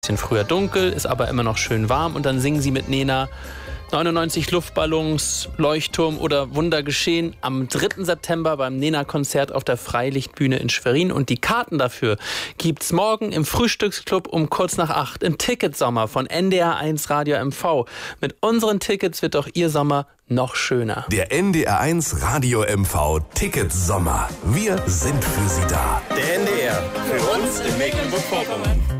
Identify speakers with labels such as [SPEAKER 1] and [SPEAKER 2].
[SPEAKER 1] Bisschen früher dunkel, ist aber immer noch schön warm und dann singen sie mit Nena 99 Luftballons, Leuchtturm oder Wunder geschehen am 3. September beim Nena-Konzert auf der Freilichtbühne in Schwerin. Und die Karten dafür gibt's morgen im Frühstücksclub um kurz nach 8 im Ticketsommer von NDR1 Radio MV. Mit unseren Tickets wird doch Ihr Sommer noch schöner.
[SPEAKER 2] Der NDR1 Radio MV Ticketsommer. Wir sind für Sie da.
[SPEAKER 3] Der NDR. Für uns in Mecklenburg-Vorpommern.